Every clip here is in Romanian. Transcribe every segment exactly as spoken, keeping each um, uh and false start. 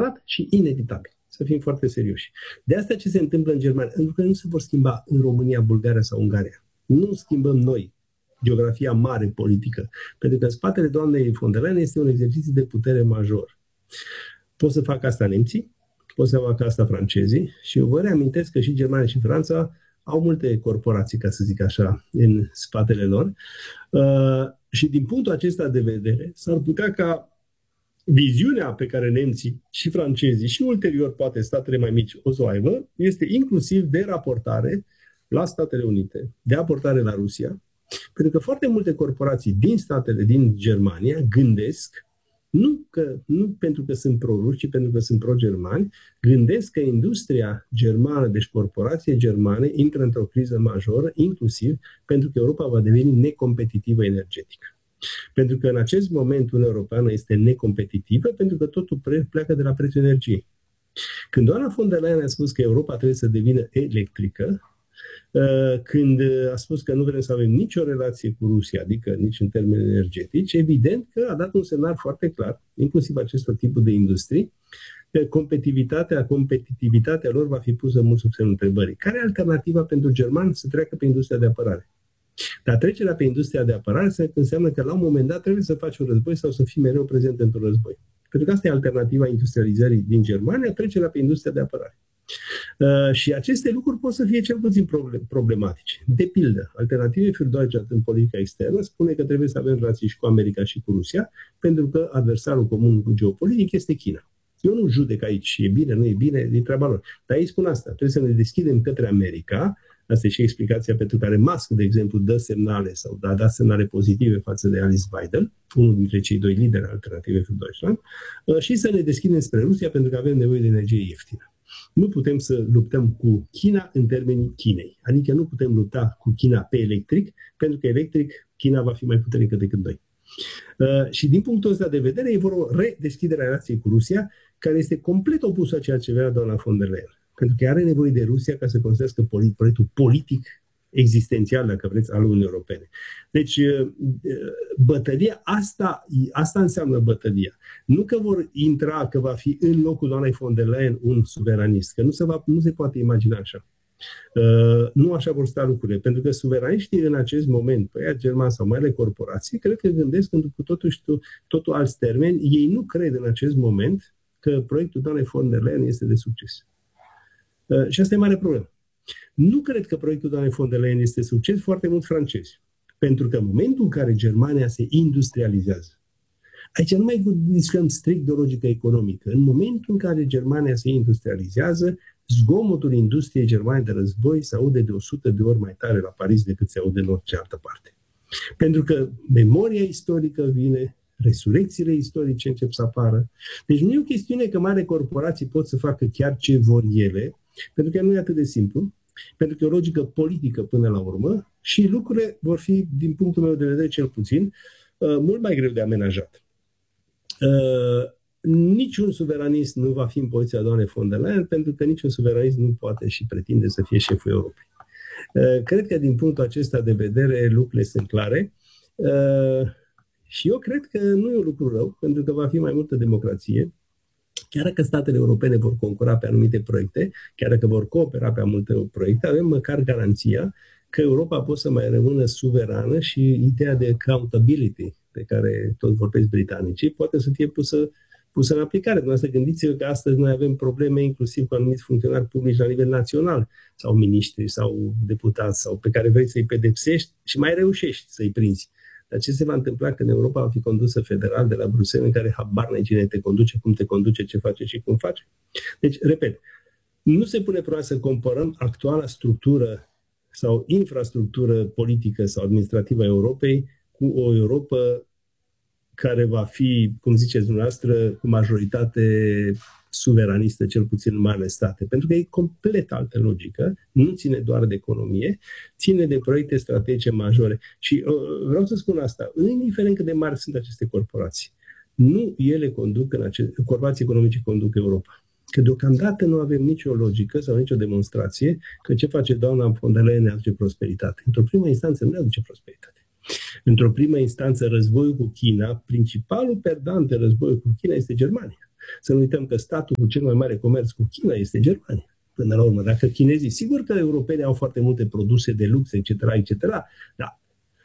intenționat și inevitabil. Să fim foarte serioși. De asta ce se întâmplă în Germania? Lucrurile nu se vor schimba în România, Bulgaria sau Ungaria. Nu schimbăm noi geografia mare politică. Pentru că în spatele doamnei von der Leyen este un exercițiu de putere major. Pot să facă asta nemții, pot să facă asta francezii și eu vă reamintesc că și Germania și Franța au multe corporații, ca să zic așa, în spatele lor. Uh, și din punctul acesta de vedere, s-ar putea ca viziunea pe care nemții și francezii și ulterior poate statele mai mici o să o aibă, este inclusiv de raportare la Statele Unite, de raportare la Rusia, pentru că foarte multe corporații din statele din Germania gândesc, nu, că, nu pentru că sunt pro-ruși, ci pentru că sunt pro-germani, gândesc că industria germană, deci corporații germane, intră într-o criză majoră, inclusiv pentru că Europa va deveni necompetitivă energetică. Pentru că în acest moment Uniunea Europeană este necompetitivă, pentru că totul pleacă de la prețul energiei. Când doamna von der Leyen a spus că Europa trebuie să devină electrică, când a spus că nu vrem să avem nicio relație cu Rusia, adică nici în termeni energetici, evident că a dat un semnal foarte clar, inclusiv acestor tipuri de industrii, că competitivitatea, competitivitatea lor va fi pusă mult sub semnul întrebării. Care e alternativa pentru germani să treacă pe industria de apărare? Dar trecerea pe industria de apărare înseamnă că la un moment dat trebuie să faci un război sau să fii mereu prezent într-un război. Pentru că asta e alternativa industrializării din Germania, trecerea pe industria de apărare. Uh, și aceste lucruri pot să fie cel puțin problematice. De pildă, alternative für Deutschland în politica externă spune că trebuie să avem relații și cu America și cu Rusia, pentru că adversarul comun geopolitic este China. Eu nu judec aici, e bine, nu e bine, e treaba lor. Dar ei spun asta, trebuie să ne deschidem către America. Asta e și explicația pentru care Musk, de exemplu, dă semnale sau a dat semnale pozitive față de Alice Weidel, unul dintre cei doi lideri alternative für Deutschland, și să ne deschidem spre Rusia pentru că avem nevoie de energie ieftină. Nu putem să luptăm cu China în termenii Chinei. Adică nu putem lupta cu China pe electric, pentru că electric China va fi mai puternică decât noi. Uh, și din punctul ăsta de vedere e vorba o redeschidere a relației cu Rusia, care este complet opusă a ceea ce vrea doamna von der Leyen. Pentru că are nevoie de Rusia ca să construiască proiectul politic existențial, dacă vreți, al Uniunii Europene. Deci, bătălia asta, asta înseamnă bătălia. Nu că vor intra, că va fi în locul doamnei von der Leyen un suveranist, că nu se, va, nu se poate imagina așa. Uh, nu așa vor sta lucrurile, pentru că suveraniștii în acest moment, pe ea germani sau marile corporații, cred că gândesc în cu totul, totul alți termeni. Ei nu cred în acest moment că proiectul doamnei von der Leyen este de succes. Uh, și asta e mare problemă. Nu cred că proiectul doamnei von der Leyen este succes foarte mult francezi. Pentru că în momentul în care Germania se industrializează, aici nu mai discutăm strict de o logică economică, în momentul în care Germania se industrializează, zgomotul industriei germane de război se aude de o sută de ori mai tare la Paris decât se aude în orice altă parte. Pentru că memoria istorică vine, resurecțiile istorice încep să apară. Deci nu e o chestiune că mari corporații pot să facă chiar ce vor ele, pentru că nu e atât de simplu, pentru că e o logică politică până la urmă și lucrurile vor fi, din punctul meu de vedere cel puțin, mult mai greu de amenajat. Niciun suveranist nu va fi în poziția doamnei von der Leyen, pentru că niciun suveranist nu poate și pretinde să fie șeful Europei. Cred că din punctul acesta de vedere lucrurile sunt clare și eu cred că nu e un lucru rău, pentru că va fi mai multă democrație. Chiar dacă statele europene vor concura pe anumite proiecte, chiar dacă vor coopera pe multe proiecte, avem măcar garanția că Europa poate să mai rămână suverană și ideea de accountability pe care tot vorbesc britanicii poate să fie pusă, pusă în aplicare. Dumneavoastră gândiți-vă că astăzi noi avem probleme inclusiv cu anumiți funcționari publici la nivel național sau miniștri sau deputați sau pe care vrei să-i pedepsești și mai reușești să-i prinzi. Dar ce se va întâmpla când Europa va fi condusă federal de la Bruxelles, în care habar n-ai cine te conduce, cum te conduce, ce face și cum face? Deci, repet, nu se pune problema să comparăm actuala structură sau infrastructură politică sau administrativă a Europei cu o Europa care va fi, cum ziceți dumneavoastră, cu majoritate suveranistă, cel puțin în marile state. Pentru că e complet altă logică, nu ține doar de economie, ține de proiecte strategice majore. Și uh, vreau să spun asta, indiferent cât de mari sunt aceste corporații, nu ele conduc, în aceste, corporații economice conduc Europa. Că deocamdată nu avem nicio logică sau nicio demonstrație că ce face doamna von der Leyen ne aduce prosperitate. Într-o primă instanță nu ne aduce prosperitate. Într-o primă instanță, războiul cu China, principalul perdant de războiul cu China este Germania. Să nu uităm că statul cu cel mai mare comerț cu China este Germania. Până la urmă, dacă chinezii, sigur că europenii au foarte multe produse de lux, et cetera, et cetera, dar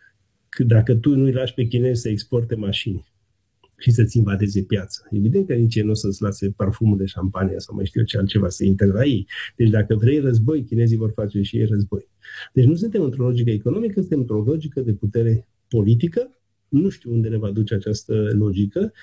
dacă tu nu-i lași pe chinezi să exporte mașini și să-ți invadeze piața, evident că nici ei nu o să-ți lase parfumul de șampanie sau mai știu eu ce altceva să intre la ei. Deci dacă vrei război, chinezii vor face și ei război. Deci nu suntem într-o logică economică, suntem într-o logică de putere politică. Nu știu unde ne va duce această logică,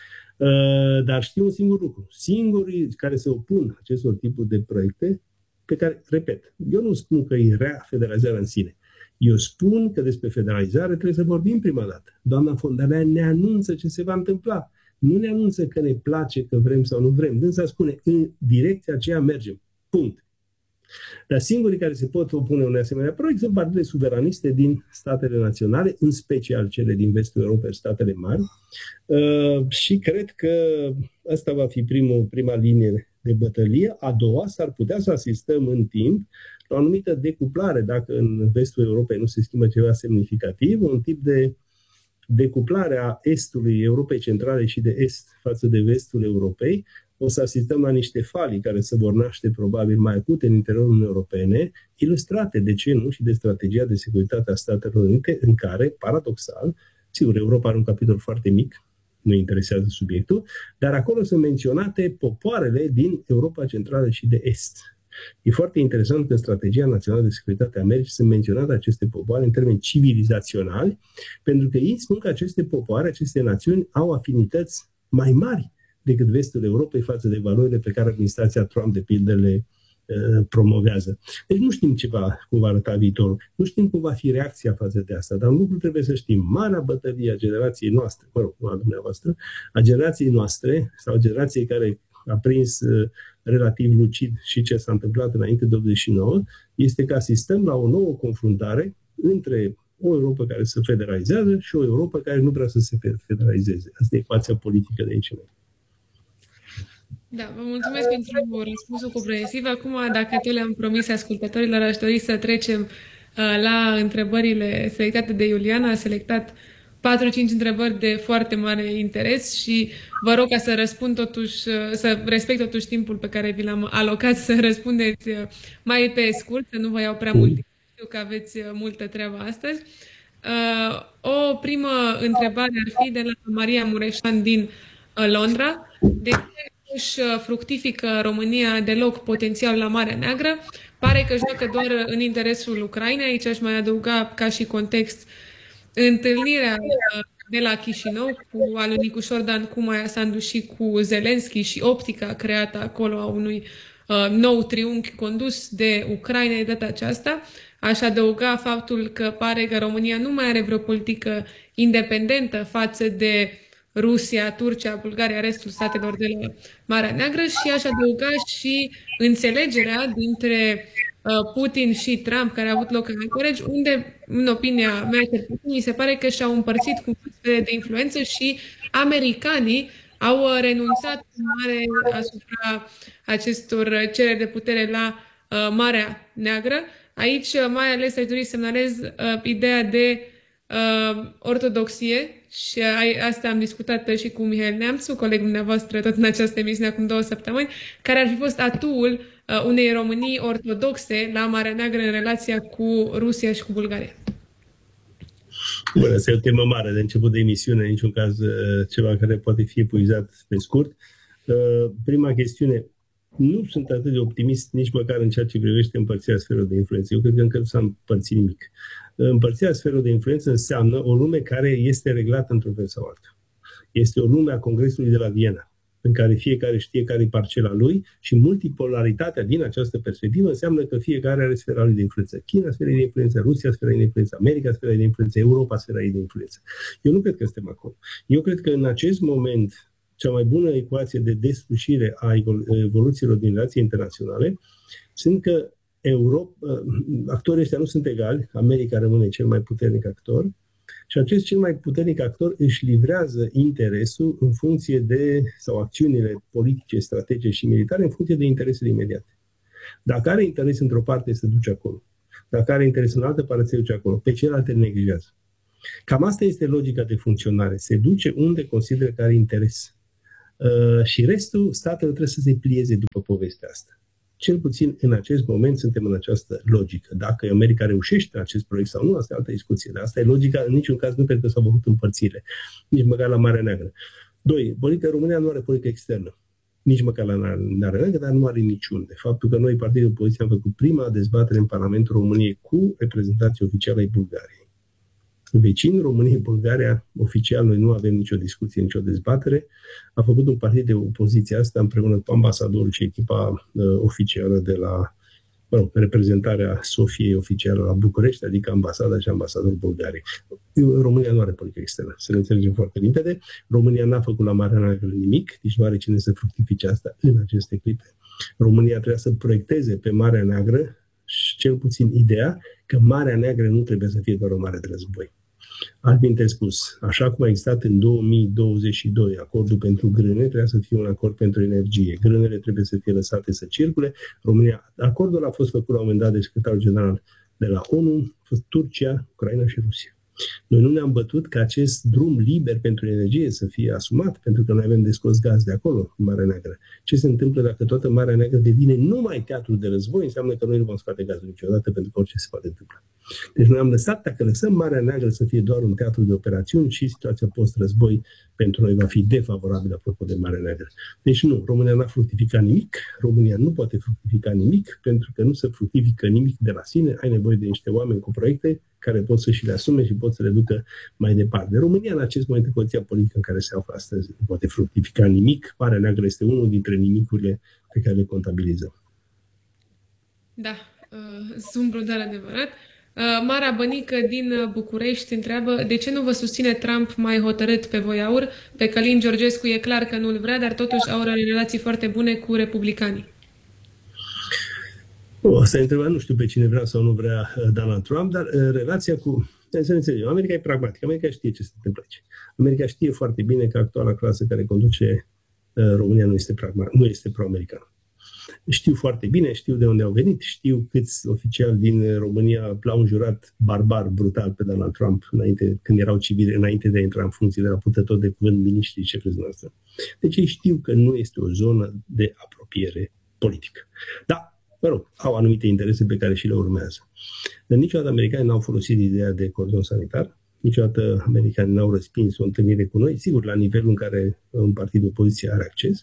dar știu un singur lucru. Singurii care se opun acestor tipuri de proiecte, pe care, repet, eu nu spun că e rea federalizarea în sine. Eu spun că despre federalizare trebuie să vorbim prima dată. Doamna von der Leyen ne anunță ce se va întâmpla. Nu ne anunță că ne place, că vrem sau nu vrem. Dânsa spune, în direcția aceea mergem. Punct. Dar singurii care se pot opune unei asemenea proiect sunt partidele suveraniste din statele naționale, în special cele din vestul Europei, statele mari. Uh, și cred că asta va fi primul, prima linie de bătălie. A doua, s-ar putea să asistăm în timp la o anumită decuplare, dacă în vestul Europei nu se schimbă ceva semnificativ, un tip de decuplare a estului Europei Centrale și de est față de vestul Europei. O să asistăm la niște falii care se vor naște probabil mai acute în interiorul Uniunii Europene, ilustrate, de ce nu, și de strategia de securitate a Statelor Unite, în care, paradoxal, sigur, Europa are un capitol foarte mic, nu interesează subiectul, dar acolo sunt menționate popoarele din Europa Centrală și de Est. E foarte interesant că în strategia națională de securitate a Americii sunt menționate aceste popoare în termeni civilizaționali, pentru că ei spun că aceste popoare, aceste națiuni au afinități mai mari decât vestul Europei față de valorile pe care administrația Trump, de pildă, le uh, promovează. Deci nu știm ce va, cum va arăta viitorul, nu știm cum va fi reacția față de asta, dar un lucru trebuie să știm. Marea bătălie a generației noastre, mă rog, nu a dumneavoastră, a generației noastre sau a generației care a prins uh, relativ lucid și ce s-a întâmplat înainte de optzeci și nouă, este că asistăm la o nouă confruntare între o Europa care se federalizează și o Europa care nu vrea să se federalizeze. Asta e ecuația politică de aici. Da, vă mulțumesc pentru răspunsul comprehensiv. Acum, dacă tot le-am promis ascultătorilor, aș dori să trecem uh, la întrebările selectate de Iuliana. A selectat patru cinci întrebări de foarte mare interes și vă rog ca să răspund totuși, să respect totuși timpul pe care vi l-am alocat, să răspundeți mai pe scurt, să nu vă iau prea mult timp. Știu că aveți multă treabă astăzi. O primă întrebare ar fi de la Maria Mureșan din Londra. De ce își fructifică România deloc potențial la Marea Neagră? Pare că joacă doar în interesul Ucrainei. Aici aș mai adăuga ca și context întâlnirea de la Chișinău cu al lui Nicușor Dan cu Maia Sandu și cu Zelenski și optica creată acolo a unui uh, nou triunghi condus de Ucraina de data aceasta. Aș adăuga faptul că pare că România nu mai are vreo politică independentă față de Rusia, Turcia, Bulgaria, restul statelor de la Marea Neagră și aș adăuga și înțelegerea dintre Putin și Trump, care a avut loc în Anchorage, unde, în opinia mea, mi se pare că și-au împărțit cu sfere de influență și americanii au renunțat mare asupra acestor cereri de putere la uh, Marea Neagră. Aici, mai ales, aș dori să semnalez uh, ideea de uh, ortodoxie și uh, asta am discutat și cu Mihail Neamțu, colegul dumneavoastră, tot în această emisiune acum două săptămâni, care ar fi fost atul unei Românii ortodoxe la Marea Neagră în relația cu Rusia și cu Bulgaria. Bun, asta e o temă mare de început de emisiune, în niciun caz ceva care poate fi epuizat pe scurt. Prima chestiune, nu sunt atât de optimist nici măcar în ceea ce privește împărțirea sferelor de influență. Eu cred că încă nu s-a împărțit nimic. Împărțirea sferelor de influență înseamnă o lume care este reglată într-un fel sau altul. Este o lume a Congresului de la Viena, în care fiecare știe care e parcela lui și multipolaritatea din această perspectivă înseamnă că fiecare are sfera lui de influență. China sfera de influență, Rusia sfera de influență, America sfera de influență, Europa sfera de influență. Eu nu cred că suntem acolo. Eu cred că în acest moment cea mai bună ecuație de deslușire a evoluțiilor din relații internaționale sunt că Europa, actorii ăștia nu sunt egali, America rămâne cel mai puternic actor, și acest cel mai puternic actor își livrează interesul în funcție de, sau acțiunile politice, strategice și militare în funcție de interesele imediate. Dacă are interes într-o parte, se duce acolo. Dacă are interes în altă parte, se duce acolo. Pe celelalte neglijează. Cam asta este logica de funcționare. Se duce unde consideră că are interes. Și restul, statele trebuie să se plieze după povestea asta. Cel puțin în acest moment suntem în această logică. Dacă America reușește în acest proiect sau nu, asta e altă discuție. Dar asta e logica, în niciun caz nu cred că s-au făcut împărțire, nici măcar la Marea Neagră. Doi, politica România nu are politică externă. Nici măcar la Marea Neagră, dar nu are niciunde. Faptul că noi, Partidul Opoziție, am făcut prima dezbatere în Parlamentul României cu reprezentanții oficiali ai Bulgariei. Vecin României, Bulgaria, oficial, noi nu avem nicio discuție, nicio dezbatere. A făcut un partid de opoziție asta împreună cu ambasadorul și echipa uh, oficială de la, mă rog, reprezentarea Sofiei oficială la București, adică ambasada și ambasadorul Bulgariei. România nu are politică externă, să ne înțelegem foarte limpede. România n-a făcut la Marea Neagră nimic, nici nu are cine să fructifice asta în aceste clipe. România trebuia să proiecteze pe Marea Neagră și cel puțin ideea că Marea Neagră nu trebuie să fie doar o mare de război. Altminte spus, așa cum a existat în două mii douăzeci și doi acordul pentru grâne, trebuie să fie un acord pentru energie. Grânele trebuie să fie lăsate să circule. România, acordul a fost făcut la un moment dat de secretarul general de la ONU, a fost Turcia, Ucraina și Rusia. Noi nu ne-am bătut ca acest drum liber pentru energie să fie asumat, pentru că noi avem de scos gaz de acolo, în Marea Neagră. Ce se întâmplă dacă toată Marea Neagră devine numai teatru de război? Înseamnă că noi nu vom scoate gazul niciodată, pentru că orice se poate întâmpla. Deci noi am lăsat, dacă lăsăm Marea Neagră să fie doar un teatru de operațiuni, și situația post-război pentru noi va fi defavorabilă apropo de Marea Neagră. Deci nu, România n-a fructificat nimic, România nu poate fructifica nimic, pentru că nu se fructifică nimic de la sine, ai nevoie de niște oameni cu proiecte care pot să și le asume și pot să le ducă mai departe. România, în acest moment, în condiția politică în care se află astăzi, nu poate fructifica nimic. Marea Neagră este unul dintre nimicurile pe care le contabilizăm. Da, uh, sunt brutal adevărat. Uh, Mara Bănică din București întreabă de ce nu vă susține Trump mai hotărât pe voiaur? Pe Călin Georgescu e clar că nu-l vrea, dar totuși au relații foarte bune cu republicanii. O, asta e întrebarea, nu știu pe cine vrea sau nu vrea Donald Trump, dar uh, relația cu... Să înțelegem, America e pragmatică, America știe ce se întâmplă aici. America știe foarte bine că actuala clasă care conduce uh, România nu este, pragma, nu este pro-americană. Știu foarte bine, știu de unde au venit, știu câți oficiali din România l-au înjurat barbar, brutal pe Donald Trump înainte, când erau civili, înainte de a intra în funcție, de la purtător de cuvânt, miniștri, ce crezi noastră. Deci ei știu că nu este o zonă de apropiere politică. Da, mă rog, au anumite interese pe care și le urmează. Dar niciodată americanii n-au folosit ideea de cordon sanitar, niciodată americanii n-au respins o întâlnire cu noi, sigur, la nivelul în care un partid de opoziție are acces.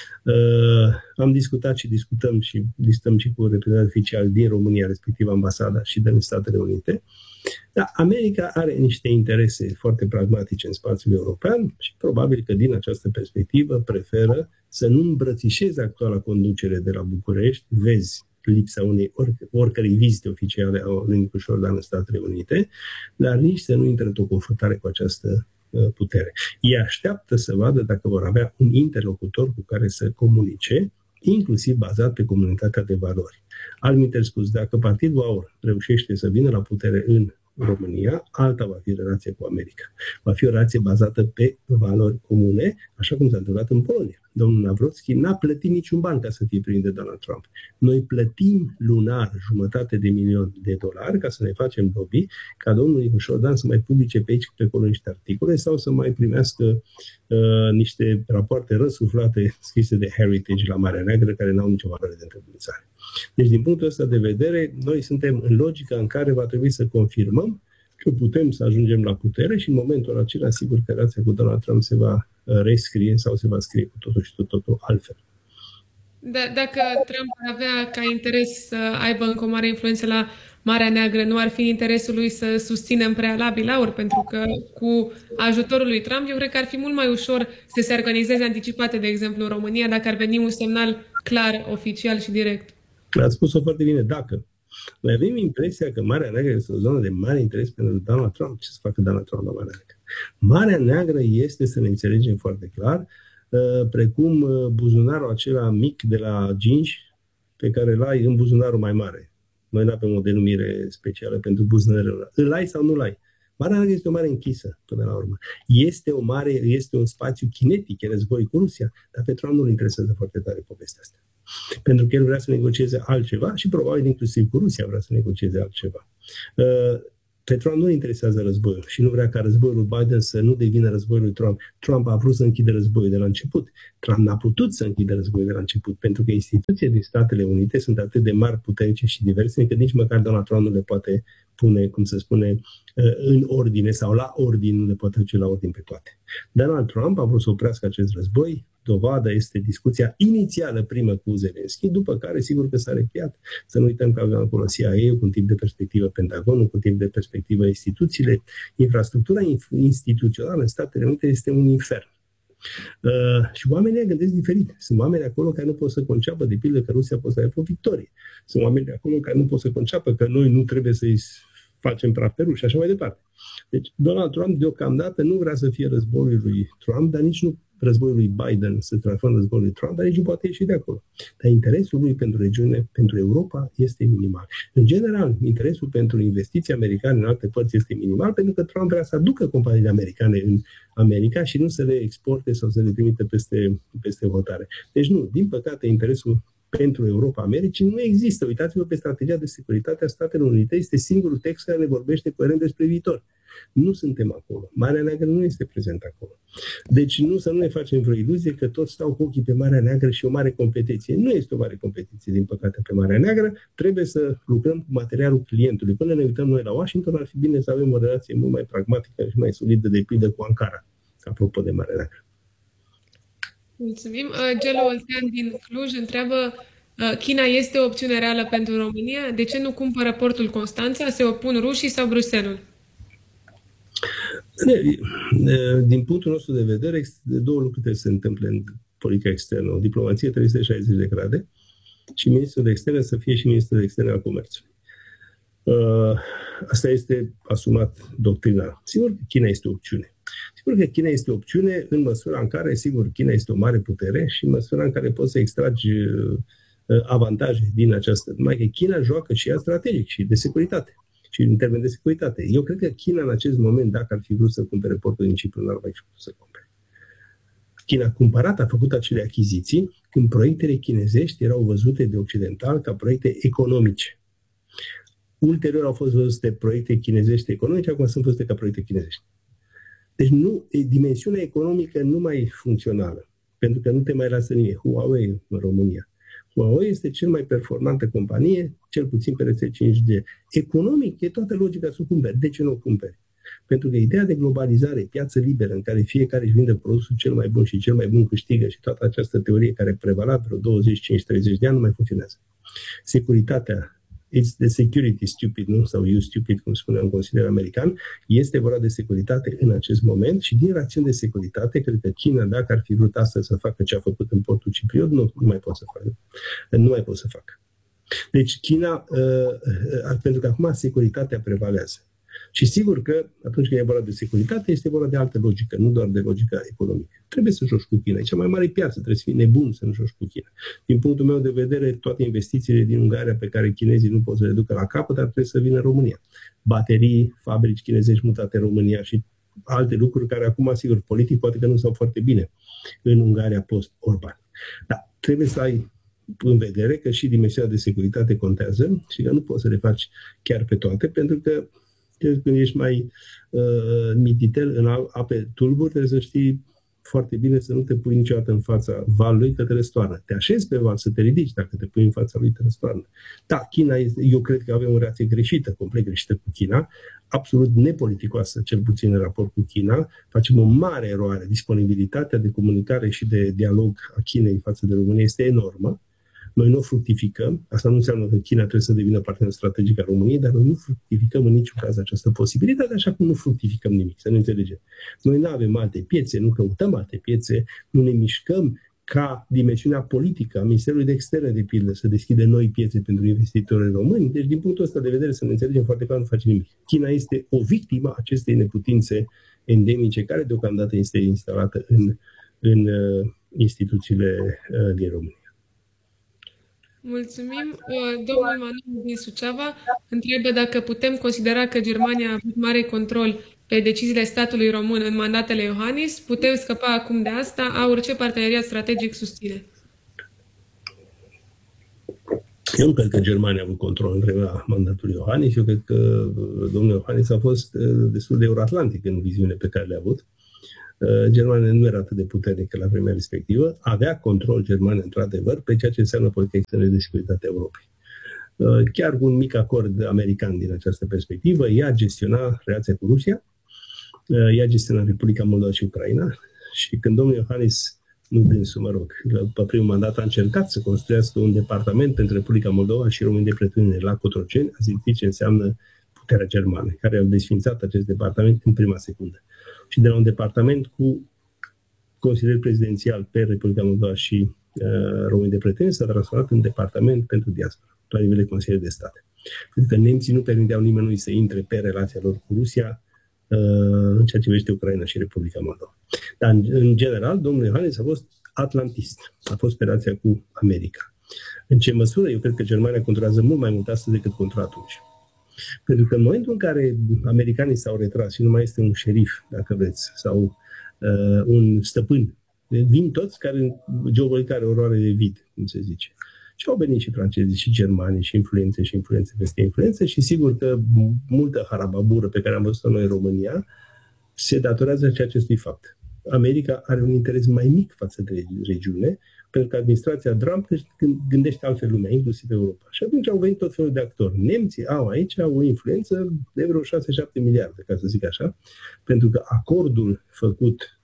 Uh, am discutat și discutăm și discutăm și cu reprezentanți oficiali din România, respectiv ambasada și din Statele Unite. Dar America are niște interese foarte pragmatice în spațiul european și probabil că din această perspectivă preferă să nu îmbrățișeze actuala conducere de la București, vezi lipsa unei oric- oricărei vizite oficiale a lui Nicu Șordan în Statele Unite, dar nici să nu intre într-o confruntare cu această uh, putere. Ei așteaptă să vadă dacă vor avea un interlocutor cu care să comunice, inclusiv bazat pe comunitatea de valori. Altminte spus, dacă Partidul Aur reușește să vină la putere în România, alta va fi relația cu America. Va fi o relație bazată pe valori comune, așa cum s-a întâmplat în Polonia. Domnul Navrotski n-a plătit niciun ban ca să fie primit de Donald Trump. Noi plătim lunar jumătate de milion de dolari ca să ne facem lobby, ca domnul Nicu Șordan să mai publice pe aici pe acolo niște articole sau să mai primească uh, niște rapoarte răsuflate scrise de Heritage la Marea Neagră, care n-au nicio valoare de întrebuințare. Deci, din punctul ăsta de vedere, noi suntem în logica în care va trebui să confirmăm că putem să ajungem la putere și în momentul acela, sigur că relația cu Donald Trump se va rescrie sau se va scrie cu totul și tot, totul altfel. Da, dacă Trump ar avea ca interes să aibă încă o mare influență la Marea Neagră, nu ar fi în interesul lui să susțină în prealabil Aur? Pentru că cu ajutorul lui Trump, eu cred că ar fi mult mai ușor să se organizeze anticipate, de exemplu, în România, dacă ar veni un semnal clar, oficial și direct. Ați spus-o foarte bine, dacă. Noi avem impresia că Marea Neagră este o zonă de mare interes pentru Donald Trump. Ce să facă Donald Trump la Marea Neagră? Marea Neagră este, să ne înțelegem foarte clar, precum buzunarul acela mic de la Ginci, pe care îl ai în buzunarul mai mare. Noi nu avem o denumire specială pentru buzunarul ăla. Îl ai sau nu îl ai? Marea Neagră este o mare închisă, până la urmă. Este, o mare, este un spațiu kinetic, e război cu Rusia, dar pe Trump nu-l interesează foarte tare povestea asta. Pentru că el vrea să negocieze altceva și probabil inclusiv cu Rusia vrea să negocieze altceva. Pe Trump nu-l interesează războiul și nu vrea ca războiul lui Biden să nu devină războiul lui Trump. Trump a vrut să închidă războiul de la început. Trump n-a putut să închidă războiul de la început, pentru că instituțiile din Statele Unite sunt atât de mari, puternice și diverse, încât nici măcar Donald Trump nu le poate pune, cum se spune, în ordine sau la ordine, nu le poate duce la ordine pe toate. Donald Trump a vrut să oprească acest război. Dovada este discuția inițială primă cu Zelensky, după care sigur că s-a repliat. Să nu uităm că aveam acolo C I A cu un tip de perspectivă Pentagonul, cu un tip de perspectivă instituțiile. Infrastructura instituțională în Statele Unite este un infern. Uh, și oamenii gândesc diferit. Sunt oameni acolo care nu pot să conceapă, de pildă, că Rusia poate să aibă o victorie. Sunt oameni acolo care nu pot să conceapă că noi nu trebuie să-i facem praf pe ruși și așa mai departe. Deci Donald Trump deocamdată nu vrea să fie războiul lui Trump, dar nici nu războiul lui Biden să transformă războiul lui Trump, dar nici nu poate ieși de acolo. Dar interesul lui pentru regiune, pentru Europa, este minimal. În general, interesul pentru investiții americane în alte părți este minimal, pentru că Trump vrea să aducă companiile americane în America și nu să le exporte sau să le trimite peste, peste hotare. Deci nu, din păcate, interesul pentru Europa Americii nu există. Uitați-vă pe strategia de securitate a Statelor Unite, este singurul text care ne vorbește coerent despre viitor. Nu suntem acolo. Marea Neagră nu este prezentă acolo. Deci nu să nu ne facem vreo iluzie că toți stau cu ochii pe Marea Neagră și o mare competiție. Nu este o mare competiție, din păcate, pe Marea Neagră. Trebuie să lucrăm cu materialul clientului. Până ne uităm noi la Washington, ar fi bine să avem o relație mult mai pragmatică și mai solidă, de pildă, cu Ankara, apropo de Marea Neagră. Mulțumim. Gelo Oltean din Cluj întreabă: China este o opțiune reală pentru România? De ce nu cumpără portul Constanța? Se opun rușii sau Bruxelles? Din punctul nostru de vedere, două lucruri trebuie să se întâmple în politica externă. O diplomație trei sute șaizeci de grade și ministrul de externe să fie și ministrul de externe al comerțului. Asta este asumat doctrinal. Sigur că China este o opțiune. Sigur că China este o opțiune în măsura în care, sigur, China este o mare putere și în măsura în care poți să extragi avantaje din această. Numai că China joacă și ea strategic și de securitate. Și în termen de securitate. Eu cred că China în acest moment, dacă ar fi vrut să cumpere portul din Cipru, n-ar mai fi vrut să cumpere. China a cumpărat, a făcut acele achiziții când proiectele chinezești erau văzute de occidental ca proiecte economice. Ulterior au fost văzute proiecte chinezești economice, acum sunt văzute ca proiecte chinezești. Deci nu, dimensiunea economică nu mai e funcțională, pentru că nu te mai lasă nimeni. Huawei în România. Huawei este cel mai performantă companie, cel puțin pe rețele cinci G. Economic, e toată logica să o cumperi. De ce nu o cumperi? Pentru că ideea de globalizare, piață liberă, în care fiecare își vinde produsul cel mai bun și cel mai bun câștigă și toată această teorie care a prevalat vreo douăzeci, cincizeci, treizeci de ani nu mai funcționează. Securitatea, it's the security stupid, nu? Sau you stupid, cum spune un consilier american, este vorba de securitate în acest moment și din rațiuni de securitate, cred că China, dacă ar fi vrut astăzi să facă ce a făcut în portul cipriot, nu, nu mai pot să facă. Nu mai pot să facă. Deci China, uh, uh, pentru că acum securitatea prevalează. Și sigur că atunci când e vorba de securitate, este vorba de altă logică, nu doar de logica economică. Trebuie să joci cu China. E cea mai mare piață, trebuie să fii nebun să nu joci cu China. Din punctul meu de vedere, toate investițiile din Ungaria pe care chinezii nu pot să le ducă la capăt, dar trebuie să vină în România. Baterii, fabrici chinezești mutate în România și alte lucruri care acum, sigur, politic poate că nu stau foarte bine în Ungaria post-Orban. Dar trebuie să ai în vedere că și dimensiunea de securitate contează și că nu poți să le faci chiar pe toate, pentru că când ești mai uh, mititel în ape tulburi, trebuie să știi foarte bine să nu te pui niciodată în fața valului, că te răstoarnă. Te așezi pe val să te ridici, dacă te pui în fața lui te răstoarnă. Da, China, este, eu cred că avem o reacție greșită, complet greșită cu China, absolut nepoliticoasă, cel puțin în raport cu China. Facem o mare eroare. Disponibilitatea de comunicare și de dialog a Chinei față de România este enormă. Noi nu fructificăm, asta nu înseamnă că China trebuie să devină partener strategic al României, dar noi nu fructificăm în niciun caz această posibilitate, așa cum nu fructificăm nimic, să ne înțelegem. Noi nu avem alte piețe, nu căutăm alte piețe, nu ne mișcăm ca dimensiunea politică a Ministerului de Externe, de pildă, să deschide noi piețe pentru investitorii români. Deci, din punctul ăsta de vedere, să ne înțelegem foarte clar, nu face nimic. China este o victimă a acestei neputințe endemice, care deocamdată este instalată în, în uh, instituțiile uh, din România. Mulțumim. Domnul Manu din Suceava întreabă dacă putem considera că Germania a avut mare control pe deciziile statului român în mandatele Iohannis. Putem scăpa acum de asta? Aur, ce parteneriat strategic susține? Eu nu cred că Germania a avut control în vremea mandatului Iohannis. Eu cred că domnul Iohannis a fost destul de euroatlantic în viziune pe care le-a avut. Germania nu era atât de puternică la vremea respectivă. Avea control Germania, într-adevăr, pe ceea ce înseamnă politica externă de securitate a Europei. Chiar cu un mic acord american din această perspectivă, ea gestiona relația cu Rusia, ea gestiona Republica Moldova și Ucraina și când domnul Iohannis, nu dânsul, mă rog, pe primul mandat a încercat să construiască un departament pentru Republica Moldova și România de pretutindeni la Cotroceni, a zis ce înseamnă puterea germană, care au desfințat acest departament în prima secundă. Și de la un departament cu consilier prezidențial pe Republica Moldova și uh, România de pretutindeni s-a transformat în departament pentru diaspora, la nivel de consilier de stat. Pentru că nemții nu permiteau nimănui să intre pe relația lor cu Rusia uh, în ceea ce privește Ucraina și Republica Moldova. Dar, în, în general, domnul Iohannis a fost atlantist, a fost pe relația cu America. În ce măsură? Eu cred că Germania controlează mult mai mult astăzi decât contra atunci. Pentru că în momentul în care americanii s-au retras și nu mai este un șerif, dacă vreți, sau uh, un stăpân, vin toți care geopolitic are oroare de vid, cum se zice. Și au venit și francezii, și germani, și influențe, și influențe peste influențe și sigur că multă harababură pe care am văzut-o noi în România se datorează și acestui fapt. America are un interes mai mic față de regiune, pentru că administrația Trump gândește altfel lumea, inclusiv Europa. Și atunci au venit tot felul de actori. Nemții au aici o influență de vreo șase șapte miliarde, ca să zic așa, pentru că acordul făcut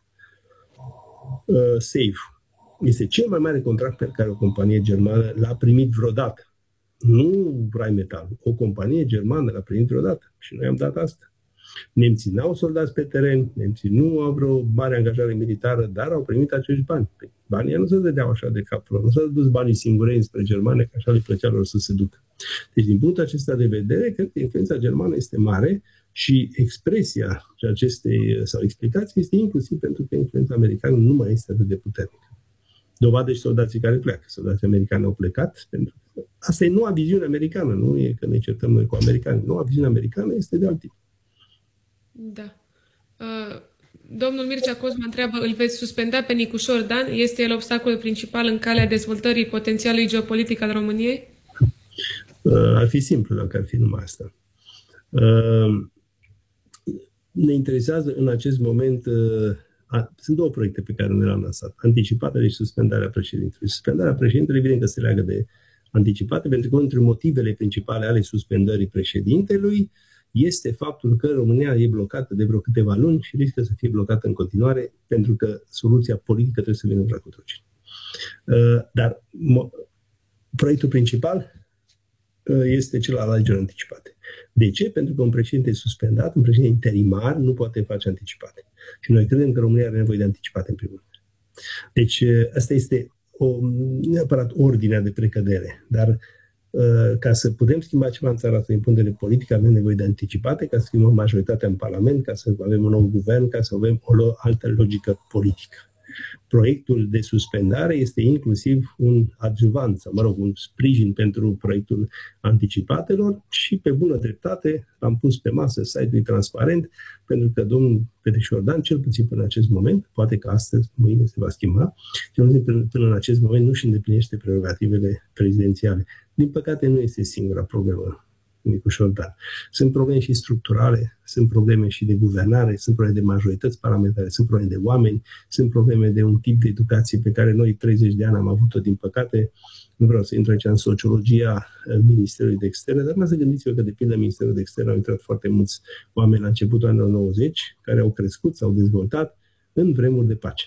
uh, SAFE este cel mai mare contract pe care o companie germană l-a primit vreodată. Nu Rheinmetall, o companie germană l-a primit vreodată. Și noi am dat asta. Nemții n-au soldați pe teren, nemții nu au vreo mare angajare militară, dar au primit acești bani. Banii nu se dădeau așa de capul, nu s-au dus banii singurei spre Germania, că așa le plăcea lor să se ducă. Deci, din punctul acesta de vedere, cred că influența germană este mare și expresia acestei, sau explicația este inclusiv pentru că influența americană nu mai este atât de puternică. Dovadă și soldații care pleacă. Soldații americani au plecat, pentru că asta e noua viziune americană, nu e că ne certăm noi cu americani. Noua viziune americană este de alt tip. Da. Uh, domnul Mircea Cosma întreabă, îl veți suspenda pe Nicușor Dan? Este el obstacolul principal în calea dezvoltării potențialului geopolitic al României? Uh, ar fi simplu dacă ar fi numai asta. Uh, ne interesează în acest moment, uh, a, sunt două proiecte pe care ne le-am lansat. Anticiparea și suspendarea președintelui. Suspendarea președintelui, evident că se leagă de anticipate, pentru că unul dintre motivele principale ale suspendării președintelui este faptul că România e blocată de vreo câteva luni și riscă să fie blocată în continuare pentru că soluția politică trebuie să vină de la Cotroceni. Dar proiectul principal este cel al alegerilor anticipate. De ce? Pentru că un președinte suspendat, un președinte interimar, nu poate face anticipate. Și noi credem că România are nevoie de anticipate în primul rând. Deci asta este o, neapărat ordinea de precădere, dar ca să putem schimba ceva în țara asta din punct de vedere politic, avem nevoie de anticipate, ca să schimbăm majoritatea în Parlament, ca să avem un nou guvern, ca să avem o altă logică politică. Proiectul de suspendare este inclusiv un adjuvant, sau mă rog, un sprijin pentru proiectul anticipatelor și pe bună dreptate l-am pus pe masă, site-ul transparent, pentru că domnul Petrișor Dan, cel puțin până în acest moment, poate că astăzi, mâine se va schimba, cel puțin până, până în acest moment nu își îndeplinește prerogativele prezidențiale. Din păcate nu este singura problemă, Nicușor Dan. Sunt probleme și structurale, sunt probleme și de guvernare, sunt probleme de majorități parlamentare, sunt probleme de oameni, sunt probleme de un tip de educație pe care noi treizeci de ani am avut-o, din păcate. Nu vreau să intru aici în sociologia Ministerului de Externe, dar mai să gândiți-vă că de pildă Ministerul de Externe au intrat foarte mulți oameni la începutul anilor nouăzeci, care au crescut, s-au dezvoltat în vremuri de pace.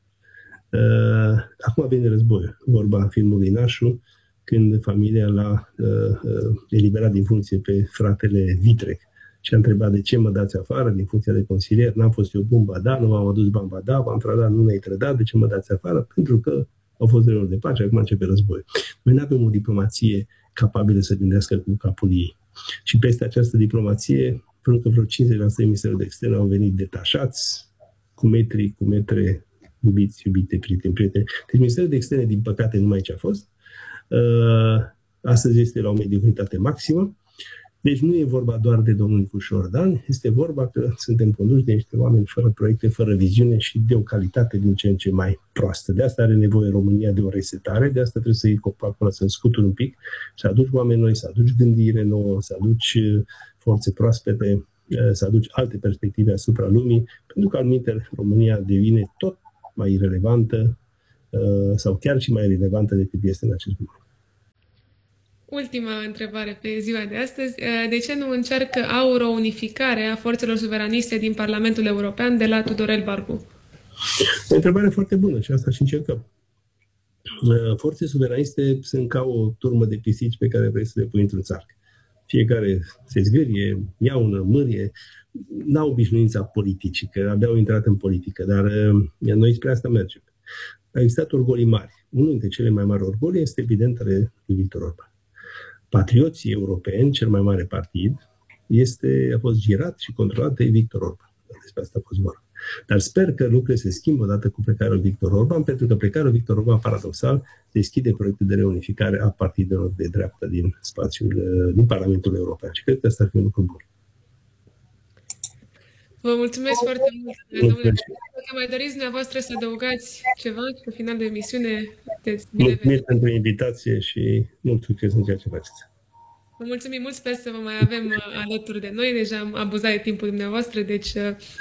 Acum vine războiul, vorba filmului Nașu, când familia l-a uh, eliberat din funcție pe fratele Vitrec și a întrebat de ce mă dați afară din funcția de consilier, n-am fost eu bun, ba da, nu m-am adus bani, ba da, v-am tradat, nu ne-ai trădat, de ce mă dați afară? Pentru că au fost vremuri de pace, acum începe război. Noi nu avem o diplomație capabilă să gândească cu capul ei. Și peste această diplomație, pentru că vreo cincizeci la sută din Ministerul de Externe au venit detașați, cu metri, cu metre, iubiți, iubite, prieteni, prieteni. Deci Ministerul de Externe, din păcate, numai ce a fost. Uh, astăzi este la o mediocritate maximă Deci nu e vorba doar de domnul Nicu Șordan, este vorba că suntem conduși de niște oameni fără proiecte, fără viziune și de o calitate din ce în ce mai proastă. De asta are nevoie România de o resetare, de asta trebuie să iei copacul să scuturi un pic, să aduci oameni noi, să aduci gândire nouă, să aduci forțe proaspete, să aduci alte perspective asupra lumii, pentru că altminteri România devine tot mai irelevantă sau chiar și mai relevantă decât este în acest moment. Ultima întrebare pe ziua de astăzi. De ce nu încearcă AUR o unificare a forțelor suveraniste din Parlamentul European de la Tudorel Barbu? O întrebare foarte bună și asta și încercăm. Forțe suveraniste sunt ca o turmă de pisici pe care vrei să le pui într-un țarc. Fiecare se zgârie, iaună, mârie, n-au obișnuința politică, abia au intrat în politică, dar noi spre asta mergem. A existat orgolii mari. Unul dintre cele mai mari orgolii este evident ale lui Victor Orban. Patrioții europeni, cel mai mare partid, este, a fost girat și controlat de Victor Orban. Despre asta a fost vorba. Dar sper că lucrurile se schimbă odată cu plecarea lui Victor Orban, pentru că plecarea lui Victor Orban, paradoxal, deschide proiectul de reunificare a partidelor de dreapta din spațiul, din Parlamentul European. Și cred că asta ar fi un lucru bun. Vă mulțumesc foarte mult, domnule. Dacă mai doriți dumneavoastră să adăugați ceva pe final de emisiune, mulțumesc pentru invitație și mult succes în ceea ce faceți. Vă mulțumim mult, sper să vă mai avem alături de noi. Deja am abuzat de timpul dumneavoastră, deci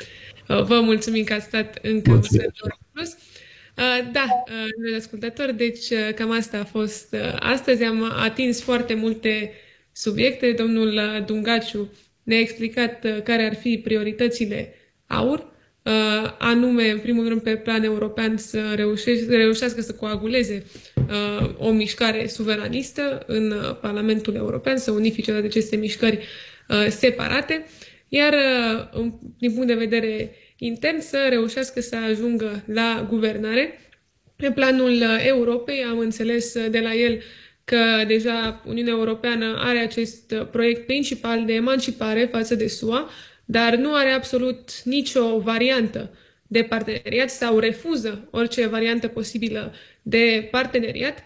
vă mulțumim că ați stat încă un sfert de oră plus. Da, noi ascultători, deci cam asta a fost astăzi. Am atins foarte multe subiecte. Domnul Dungaciu ne-a explicat care ar fi prioritățile AUR, anume, în primul rând, pe plan european să reușească, reușească să coaguleze o mișcare suveranistă în Parlamentul European, să unifice toate aceste mișcări separate, iar, din punct de vedere intern, să reușească să ajungă la guvernare. Pe planul Europei am înțeles de la el că deja Uniunea Europeană are acest proiect principal de emancipare față de S U A, dar nu are absolut nicio variantă de parteneriat sau refuză orice variantă posibilă de parteneriat.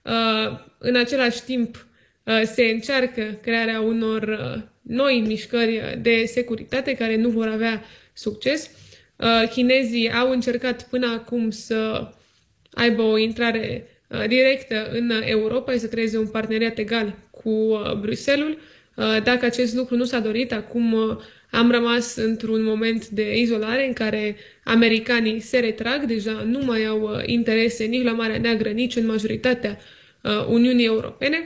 În același timp se încearcă crearea unor noi mișcări de securitate care nu vor avea succes. Chinezii au încercat până acum să aibă o intrare directă în Europa și să creeze un parteneriat egal cu Bruxelles. Dacă acest lucru nu s-a dorit, acum am rămas într-un moment de izolare în care americanii se retrag, deja nu mai au interese nici la Marea Neagră, nici în majoritatea Uniunii Europene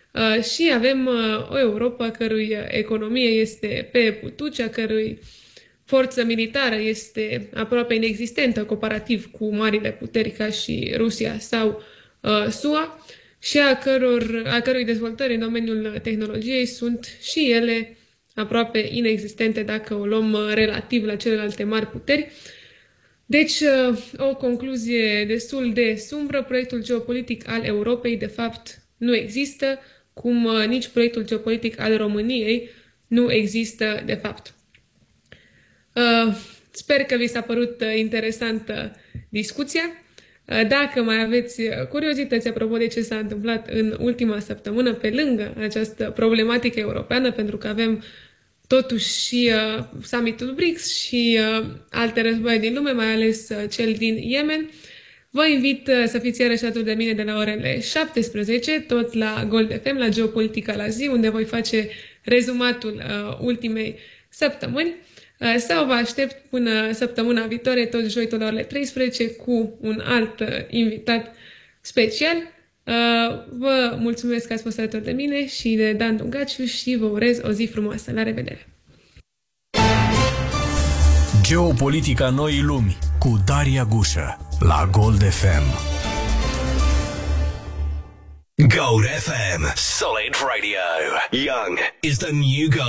și avem o Europa cărui economie este pe putucea, cărui forță militară este aproape inexistentă comparativ cu marile puteri ca și Rusia sau S U A și a, căror, a cărui dezvoltări în domeniul tehnologiei sunt și ele aproape inexistente dacă o luăm relativ la celelalte mari puteri. Deci, o concluzie destul de sumbră, proiectul geopolitic al Europei de fapt nu există, cum nici proiectul geopolitic al României nu există de fapt. Sper că vi s-a părut interesantă discuția. Dacă mai aveți curiozități apropo de ce s-a întâmplat în ultima săptămână pe lângă această problematică europeană, pentru că avem totuși și uh, summitul B R I C S și uh, alte războaie din lume, mai ales uh, cel din Yemen, vă invit uh, să fiți iarăși alături de mine de la orele șaptesprezece, tot la Gold F M, la Geopolitica la zi, unde voi face rezumatul uh, ultimei săptămâni. Sau vă aștept până săptămâna viitoare, tot joi, tot la orele treisprezece, cu un alt invitat special. Vă mulțumesc că ați fost alături de mine și de Dan Dungaciu și vă urez o zi frumoasă. La revedere! Geopolitica noii lumi cu Daria Gușă la Gold F M. Gold F M. Solid Radio. Young is the new gold.